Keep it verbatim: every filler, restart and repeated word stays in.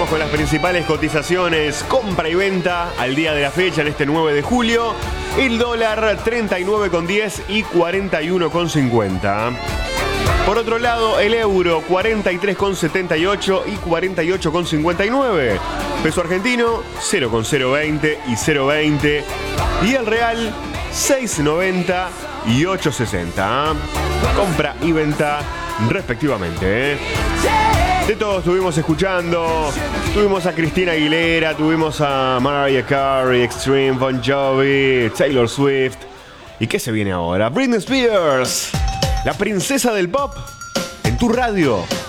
Vamos con las principales cotizaciones, compra y venta al día de la fecha en este nueve de julio. El dólar treinta y nueve con diez y cuarenta y uno con cincuenta. Por otro lado, el euro cuarenta y tres con setenta y ocho y cuarenta y ocho con cincuenta y nueve. Peso argentino cero con cero veinte y cero veinte. Y el real seis noventa y ocho sesenta. Compra y venta respectivamente. ¿eh? De todos estuvimos escuchando. Tuvimos a Cristina Aguilera, tuvimos a Mariah Carey, Extreme, Bon Jovi, Taylor Swift. ¿Y qué se viene ahora? Britney Spears, la princesa del pop, en tu radio.